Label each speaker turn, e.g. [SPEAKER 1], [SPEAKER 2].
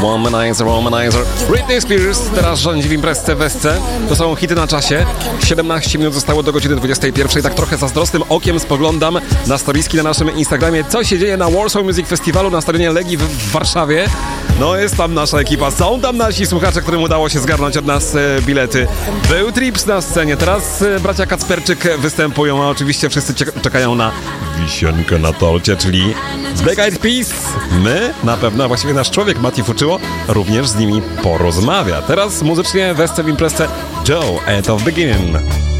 [SPEAKER 1] Womanizer, Womanizer. Britney Spears teraz rządzi w imprezce Wesce. To są hity na czasie. 17 minut zostało do godziny 21. Tak trochę zazdrosnym okiem spoglądam na storiski na naszym Instagramie, co się dzieje na Warsaw Music Festiwalu na stadionie Legii w Warszawie. No jest tam nasza ekipa, są tam nasi słuchacze, którym udało się zgarnąć od nas bilety. Był Trips na scenie, teraz bracia Kacperczyk występują, a oczywiście wszyscy czekają na wisienkę na torcie, czyli Black Eyed Peas. My na pewno, a właściwie nasz człowiek Mati Fuczyło również z nimi porozmawia. Teraz muzycznie Wesce w imprezce Joe at the Beginning.